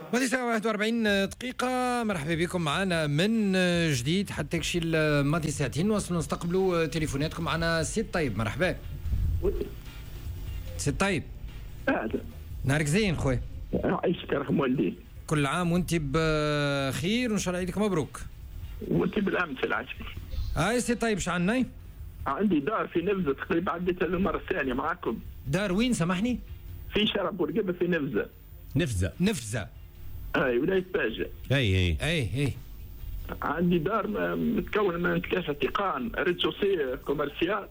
وهذه ساعة 41 دقيقة. مرحبا بكم معنا من جديد حتى كشي الماضي ساعتين نوصلوا نستقبلوا تليفوناتكم. معنا سي طيب. مرحبا سي طيب. نهارك زين خويا. عايشك رحم والديك. كل عام وانت بخير وان شاء الله عيدك مبروك. وانت بالامس العشر. هاي سي طيب شعنا؟ عندي دار في نفزة تقريبا عديتها المرة الثانية معاكم. دار وين سامحني؟ في شارع بورقيبة في نفزة. نفزة اي ولاية باجة. اي عندي دار متكونة من 3 تيقان، ريتشوسي كوميرسيال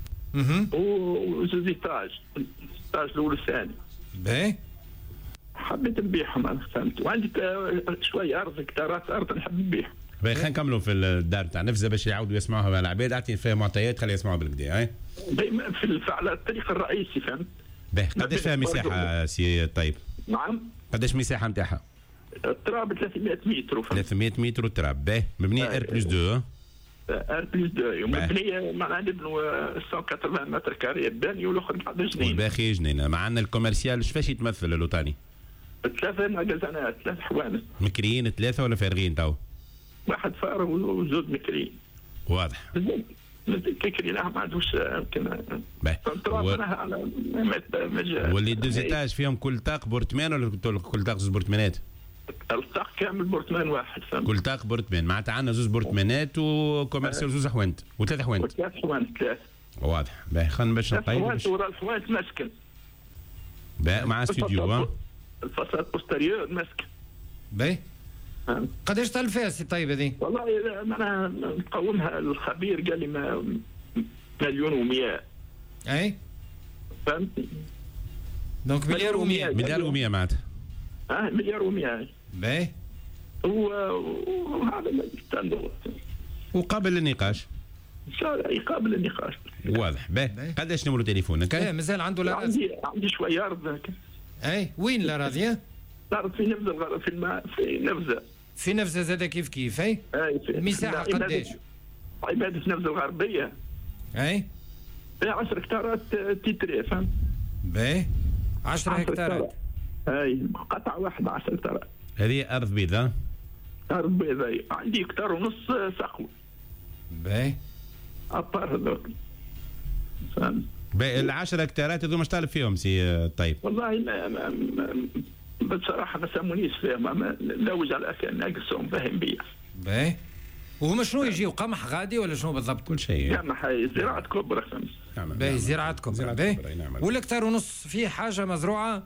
وزوز ايتاج، الايتاج الاول والثاني. باهي حبيت نبيعهم انا فهمت، وعندي شوية ارض هكتارات ارض نحب نبيعهم. باهي خلينا نكملوا في الدار تاع نفزة باش يعاودوا يسمعوها مع العباد. اعطيني فيها معطيات خلي يسمعوا بالكدا. هاي على الطريق الرئيسي فهمت. باهي قداش فيها مساحة سي طيب؟ نعم قداش مساحة نتاعها؟ التراب 300 متر. 300 متر التراب. باهي مبنية ار بلس 2. ار بلس 2 ومبنية معناها نبنوا 180 متر كاري باني والاخر بعد جنين. والباقي جنينة. معنا الكوميرسيال فاش يتمثل الوطني؟ 3 مجازانات 3 حوانت. مكريين 3 ولا فارغين تو؟ واحد فارغ وزود مكريين. واضح. كيكري لا ما عندوش يمكن. واللي دوزيتاج فيهم كل طاق بورتمان ولا كل طاق زوز بورتمانات؟ الطاق كامل بورتمان واحد فهمت. كل طاق بورتمان معناتها عندنا زوز بورتمانات وكوميرسيال زوز حوانت وثلاث حوانت. 3 حوانت 3. واضح. باهي خلينا باش نطيب. حوانت ورا الحوانت مسكن. باهي مع استوديو. الفصاد بوستيريور مسكن. باهي قداش تكلف فيها سي طيب هذه؟ والله انا نقومها الخبير قال لي مليون و100. اي فهمتني. دونك مليار و100. مليار و100 معناتها. مليار و100. باهي وهذا الستاندرد وقابل للنقاش. ان شاء الله يقابل النقاش. واضح. باهي قداش نمرو تليفونك؟ مازال عنده الاراضي. عندي شويه ارض. اي وين الاراضي؟ صارت في نفزة في الماء في نفزة زاد كيف اي المساحة قداش؟ عبادة نفزة الغربية اي 10 هكتارات تيتري فهمت؟ باهي 10 هكتارات. اي قطع واحد 10 هكتارات. هذه ارض بيضاء. ارض بيضاء عندي هكتار ونص سقو. باهي ابار هذوك فهمت؟ باهي 10 هكتارات هذوما اش طالب فيهم سي طيب؟ والله بصراحة ما سمونيش فيهم، ما نلوج على ناقصهم باهم بيا. باهي وهما شنو يجيو قمح غادي ولا شنو بالضبط؟ كل شيء قمح زراعة كبرى خمس. باهي زراعتكم. باهي والهكتار ونص فيه حاجة مزروعة؟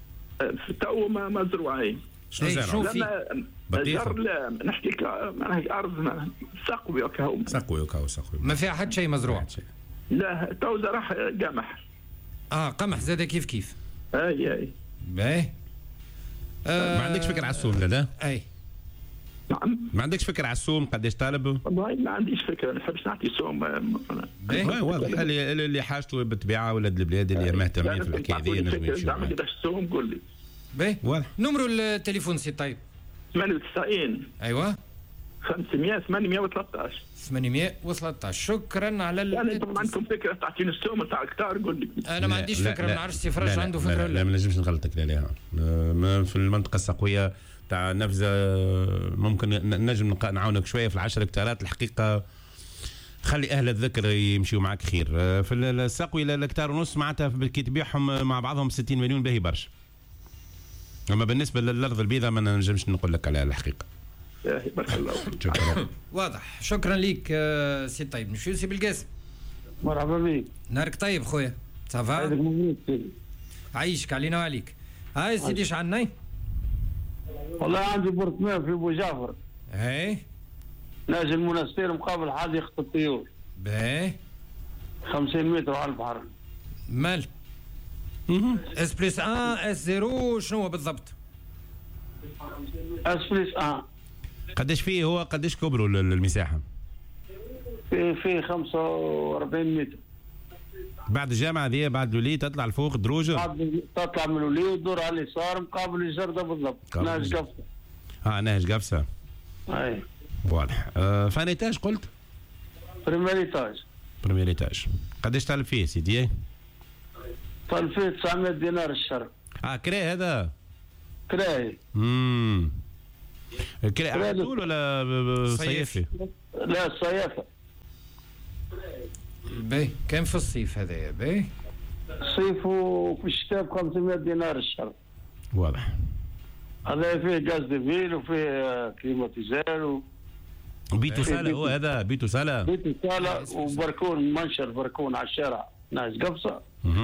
تو ما مزروعين. شنو زرعوا؟ بطيخ؟ لا نحكي لك أرض سقوي وكهو. سقوي ما فيها حد شيء مزروع؟ لا تو زرع قمح. قمح زاد كيف؟ اي باهي ما عندكش فكرة على السوم لا؟ اي نعم. ما عندكش فكرة على السوم قداش طالب؟ والله ما عنديش فكرة، ما نحبش نعطي سوم. واضح. اللي حاجته بالطبيعة ولاد البلاد اللي مهتمين في الحكاية هذه نجم يمشيو. زعما قداش السوم قول لي. باهي واضح. نمرو التليفون سي طيب 98 ايوه 500 813 813. شكرا على يعني انتم عندكم فكره تعطيني السوم تاع الكتار قول لي. انا ما عنديش فكره، ما نعرفش سي فراج عنده فكره ولا لا. ما نجمش نغلطك عليها. في المنطقه السقويه تاع نفزه ممكن نجم نعاونك شويه في 10 هكتارات. الحقيقه خلي اهل الذكر يمشيوا معك خير. في السقوي الهكتار ونص معناتها كي تبيعهم مع بعضهم 60 مليون باهي برشا. اما بالنسبه للارض البيضاء ما نجمش نقول لك عليها الحقيقه. بارك الله. شكرا. واضح. شكرا ليك سي طيب. نمشيو سي بالقاسم. مرحبا بك. نهارك طيب خويا. صافا عايشك علينا وعليك. هاي سيدي اش عندنا؟ والله عندي بورتمان في بو جعفر. اي ناجي المنستير مقابل حديقة الطيور. باهي 50 متر على البحر. مال اس بلس 1 اس 0 شنو هو بالضبط؟ اس بلس 1. قداش فيه هو قداش كبره المساحة؟ فيه 45 متر. بعد الجامعة ذي بعد الولي تطلع لفوق دروجة؟ بعد تطلع من الولي وتدور على اليسار مقابل الجردة بالضبط. ناهج قفصة. ناهج قفصة. اي واضح. فان ايتاج قلت؟ بريمير ايتاج. قداش طالب فيه سيدي؟ طالب فيه 900 دينار الشهر. كري هذا؟ كراهي. كراهي على طول ولا صيفي؟ لا الصيافه. باهي كان في الصيف هذايا. باهي الصيف وفي الشتاء ب 500 دينار الشهر. واضح. هذا فيه غاز ديفيل وفيه كليماتيزار بيتو سالا. هو هذا بيتو سالا. بيتو سالا وبركون منشر بركون على الشارع ناس قفصه.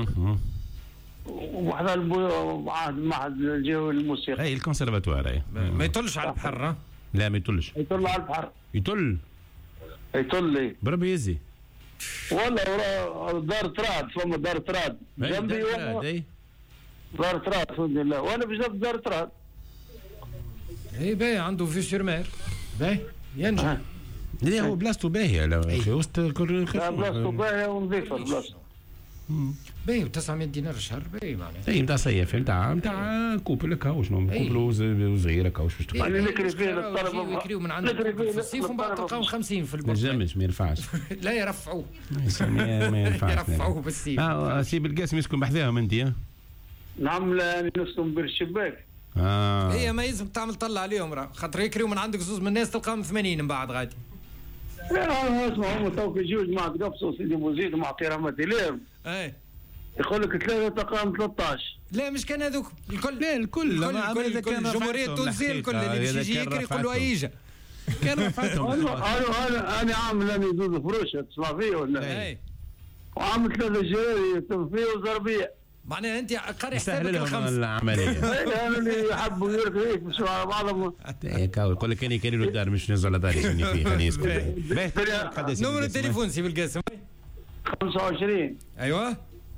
وحدا معهد الجوي الموسيقى. اي الكونسرفاتوار. اي ما يطلش على البحر. لا ما يطلش. يطل على البحر. يطل لي بربي يزي. والله دار تراد. فما دار تراد جنبي. دار تراد الحمد لله. وانا بجنب دار تراد. اي باهي عنده في سيرمير. باهي ينجح. لا هو بلاصتو باهيه في وسط كل بلاصتو باهيه ونظيفه بلاصتو. باهي 900 دينار الشهر. باهي معناها اي نتاع صيف نتاع كوبل هكا وشنو كوبل صغير هكا واش تقول. يعني نكري فيه للطلبه. يكريو من عندك في الصيف ومن بعد تلقاهم 50 في البرد. ما ينفعش. لا يرفعوه. ما ينفعش. يرفعوه بالسيف. سي بالقاسم يسكن بحذاهم انت. نعم لا نفسهم بالشباك. هي ما يلزم تعمل طلع عليهم راه خاطر يكريو من عندك زوز من الناس تلقاهم 80 من بعد غادي. اسمع هم توك جوج مع قفص سيدي بوزيد مع كرامه ليهم. اي يقول لك 3 تقام 13. لا مش كان هذوك الكل. لا الكل الجمهوريه التونسيه الكل اللي باش يجي يكري يقول له ايجا. كان رفعتهم. انا عامل انا زوز فروشه تسمع فيه ولا؟ اي وعامل 3 جراري تنفيه وزربيه. معناها انت قاري حسابك الخمس العمليه. انا اللي يحبوا يركبوا يمشوا على بعضهم. يقول لك كان له الدار مش نزل على داري شنو فيه خليه يسكت. نمر التليفون سي بالقاسم. 25 ايوه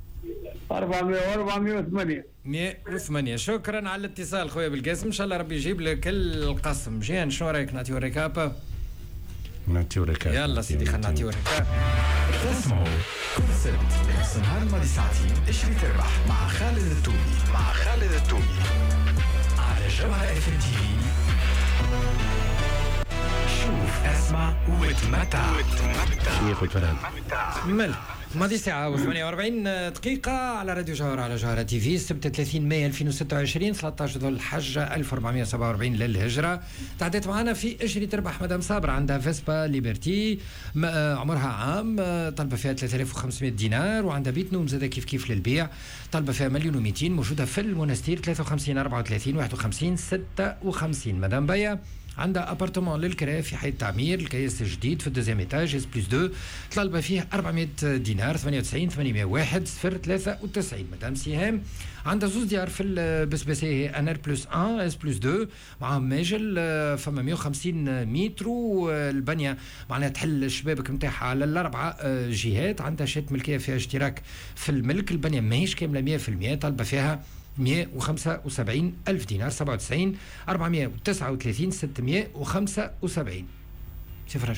408 108. شكرا على الاتصال خويا بالقاسم. ان شاء الله ربي يجيب لك القسم. جيان شنو رايك نعطيو ريكاب؟ نعطيو ريكاب. يلا سيدي خلينا نعطيو ريكاب. اسمعوا كل سبت من النهار الماضي ساعتين اشري تربح مع خالد التومي على جوهر اف ام تي في. شوف اسمع وتمتع. شيخ الفراد مل ماضي ساعة و48 دقيقة على راديو جوهر على جوهرة تي في. السبت 30 مايو 2026 13 ذو الحجة 1447 للهجرة. تعديت معنا في اشري تربح مدام صابرة عندها فيسبا ليبرتي عمرها عام طلبة فيها 3500 دينار وعندها بيت نوم زادة كيف للبيع طلبة فيها 1,200,000 موجودة في المونستير 53 34 51 56. مدام بيا عندها ابارتمون للكراء في حي التعمير الكياس الجديد في الدوزيام ايتاج اس بلس 2 طالبه فيه 400 دينار 98 801 093. مدام سهام عندها زوز ديار في البسبسيه ان ار بلس 1 اس بلس 2 معاهم ماجل فما 150 متر والبنيه معناها تحل الشبابك نتاعها على الاربعه جهات. عندها شهاده ملكيه فيها اشتراك في الملك. البنيه ماهيش كامله 100% طالبه فيها 175,000 دينار 97 439 675 صفر.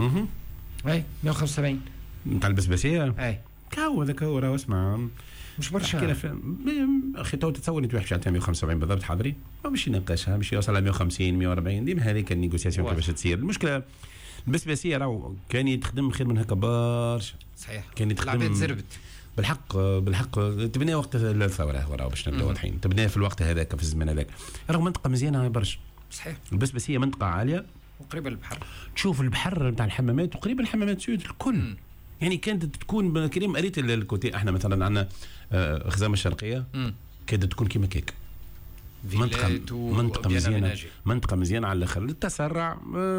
اي 175 نتاع البسبسيه. اي كاو هذاك هو راه اسمع مش برشا. حكينا اخي تو تتصور انت واحد 175 بالضبط حاضرين باش يناقشها باش يوصل ل 150 140 ديما هذيك النيغوسياسيون كيفاش تصير. المشكله البسبسيه راهو كان يتخدم خير من هكا برشا. صحيح كان يتخدم زربت بالحق تبنى وقت الثوره وراه باش نبداو واضحين تبنى في الوقت هذاك في الزمن هذاك راهو منطقه مزيانه برشا. صحيح البسبسيه منطقه عاليه وقريبه للبحر. تشوف البحر نتاع الحمامات وقريبه الحمامات سود الكل. يعني كانت تكون كريم قريت الكوتي احنا مثلا عندنا خزامه الشرقيه كانت تكون كيما كيك منطقه مزيانه منطقه مزيانه على الاخر للتسرع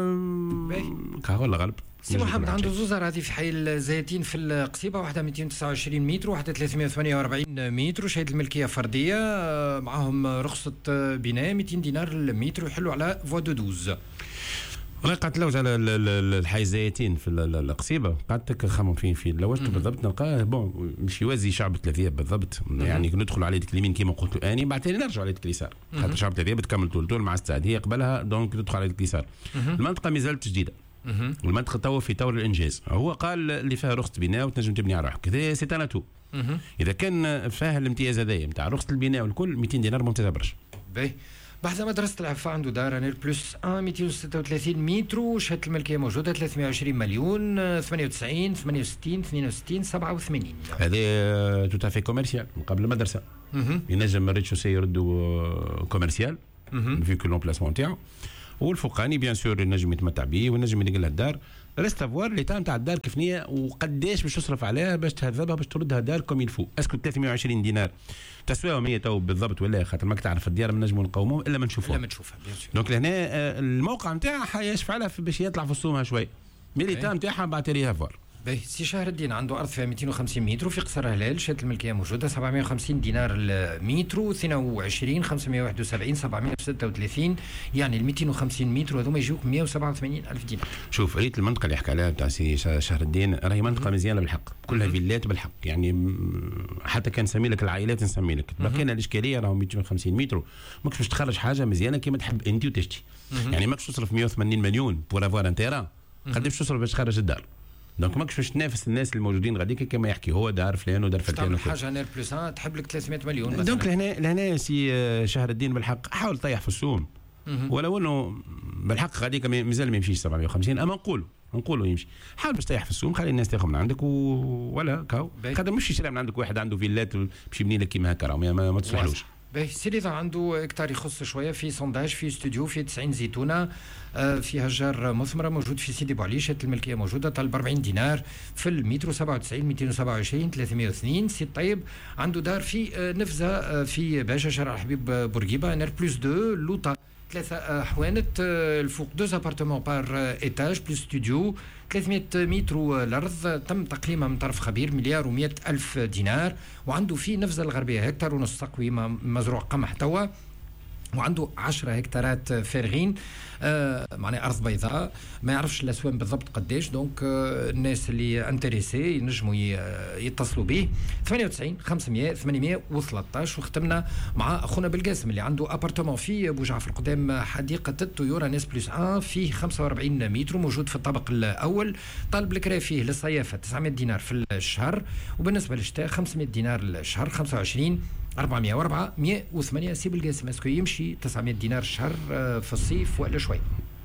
كهو ولا غلب. سي محمد عنده زوزر هذه في حي الزيتين في القصيبه واحده 229 متر واحده 348 متر وشهاده الملكيه فرديه معاهم رخصه بناء 200 دينار المتر ويحلوا على فوا دو 12. والله قعدت لوج على الحي الزيتين في القصيبه قعدت نخمم فيه لوجت بالضبط نلقاه بون مش يوازي شعب الثلاثيه بالضبط. يعني ندخل على ديك اليمين كيما قلت له اني بعد نرجع على ديك اليسار خاطر شعب الثلاثيه بتكمل طول مع السعد هي قبلها دونك تدخل على ديك اليسار. المنطقه مازالت جديده. المنطقه توا في طور الانجاز. هو قال اللي فيها رخصه بناء وتنجم تبني على روحك كذا سي انا تو. اذا كان فيها الامتياز هذايا نتاع رخصه البناء والكل 200 دينار ممتازه برشا. باهي بعد مدرسة العفا عنده دار انير بلس 236 متر، شهادة الملكية موجودة 320 مليون 98 68 62 87. هذا تو تافي كوميرسيال من قبل المدرسة. ينجم الريتشوسي يردوا كوميرسيال في كل لومبلاسمون تاعو، والفوقاني بيان سور ينجم يتمتع به وينجم ينقل له الدار. ريست افوار لي تاع نتاع الدار كيف نيه وقداش باش تصرف عليها باش تهذبها باش تردها دار كوم يلفو. اسكو 320 دينار تسواهم هي تو بالضبط ولا؟ خاطر ماك تعرف الديار ما نجموا نقوموهم الا ما نشوفوها. بيان سور. دونك لهنا الموقع نتاعها يشفع لها باش يطلع في السومها شوي. مي لي نتاعها بعتريها فوار. باهي سي شهر الدين عنده ارض فيها 250 متر في قصر هلال، شهاده الملكيه موجوده 750 دينار المتر 22 571 736. يعني ال 250 متر هذوما يجوك 187 الف دينار. شوف ريت المنطقه اللي يحكي عليها تاع سي شهر الدين راهي منطقه مزيانه بالحق، كلها فيلات بالحق. يعني حتى كان نسمي لك العائلات نسمي لك بقينا الاشكاليه راهو 250 متر ماكش باش تخرج حاجه مزيانه كيما تحب انت وتشتي. يعني ماكش تصرف 180 مليون بور افوار ان تيران، قداش تصرف باش تخرج الدار. دونك ماكش باش تنافس الناس الموجودين غاديك كما يحكي هو دار فلان ودار فلان. تعمل حاجه نير بلس تحب لك 300 مليون مثلا. دونك لهنا سي شهر الدين بالحق حاول طيح في السوم، ولو انه بالحق غاديك مازال ما يمشيش 750، اما نقولوا يمشي. حاول باش تطيح في السوم، خلي الناس تاخذ من عندك ولا كاو خاطر مش يشري من عندك واحد عنده فيلات باش يبني لك كيما هكا ما تصلحلوش. باهي سيدي عنده هكتار يخص شويه في سونداج في استوديو في 90 زيتونه فيها جار مثمره موجود في سيدي بوعلي، شهاده الملكيه موجوده طالب 40 دينار في المتر 97 227 302. سي طيب عنده دار في نفزه في باشا شارع الحبيب بورقيبه انر بلس 2 لوطا 3 حوانت الفوق 2 ابارتمون بار ايتاج بلس ستوديو 300 متر الارض تم تقييمها من طرف خبير 1,100,000 دينار. وعنده في نفزه الغربيه هكتار ونص تقويمه مزروع قمح توا، وعنده 10 هكتارات فارغين معناها ارض بيضاء ما يعرفش الاسوان بالضبط قداش. دونك الناس اللي انتريسي ينجموا يتصلوا به 98 500 813. وختمنا مع اخونا بالقاسم اللي عنده ابارتمون في ابو جعفر قدام حديقه الطيور ناس بلس 1 فيه 45 متر موجود في الطابق الاول، طالب الكرا فيه للصيافه 900 دينار في الشهر، وبالنسبه للشتاء 500 دينار الشهر 25 404 108. سي بالقاسم اسكو يمشي 900 دينار الشهر في الصيف ولا شوي؟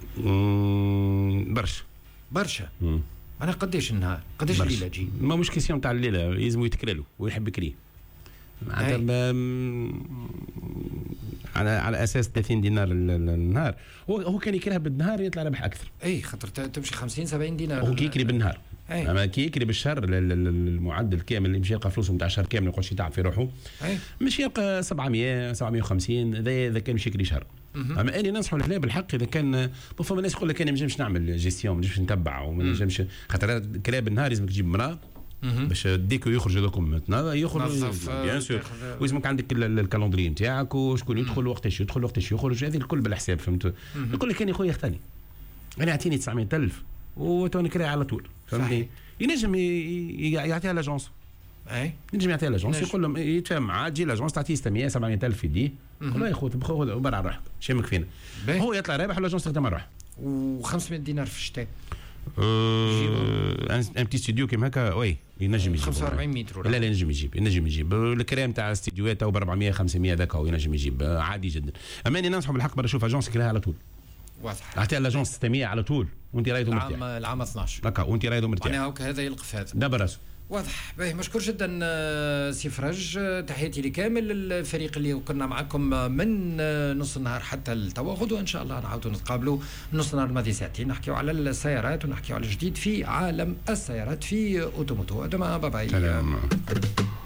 برشا. انا قداش النهار قداش الليله تجي؟ ما مش كيسيون تاع الليله، لازم يتكرلو ويحب يكري معناتها على اساس 30 دينار النهار. هو كان يكريها بالنهار يطلع ربح اكثر. اي خاطر تمشي 50 70 دينار هو كي يكري بالنهار. اما كي يكري بالشهر المعدل كامل اللي مش يلقى فلوسه نتاع الشهر كامل ما يقعدش يتعب في روحه مش يلقى 700 750 اذا كان مش يكري شهر. اما اني ننصحوا هنا بالحق اذا كان فما ناس يقول لك انا ما نجمش نعمل جيستيون ما نجمش نتبع وما نجمش خاطر كلاب النهار لازمك تجيب مراه باش ديكو يخرج لكم يخرج بيان سور، ولازمك عندك الكالندري نتاعك وشكون يدخل وقتاش يخرج هذه الكل بالحساب فهمت. يقول لك انا خويا اختاني انا اعطيني 900,000 وتوني كراي على طول فهمتني. ينجم يعطيها لاجونس ينجم يعطيها لاجونس يقول لهم يتفاهم معاه تجي لاجونس تعطيه 600 700,000 في يديه يقول له يا خويا خذ برا روحك شامك فينا هو يطلع رابح ولاجونس تخدم على روحك. و500 دينار في الشتاء ان بتي استوديو كيما هكا وي ينجم يجيب 45 متر لا ينجم يجيب الكريم تاع الاستديوهات او ب 400 500 ذاك هو ينجم يجيب عادي جدا. اما اني ننصحوا بالحق برا شوف اجونس كراها على طول واضح اعطيها لاجونس 600 على طول وانت رايدو مرتاح العام 12 هكا وانت رايدو مرتاح معناها هكا هذا يلقف هذا دابا راسو واضح. باهي مشكور جدا سي فرج، تحياتي لكامل الفريق اللي كنا معكم من نص النهار حتى التوا. غدوه ان شاء الله نعاودوا نتقابلوا نص النهار الماضي ساعتين نحكيوا على السيارات ونحكيوا على الجديد في عالم السيارات في اوتوموتو. ادما باي باي.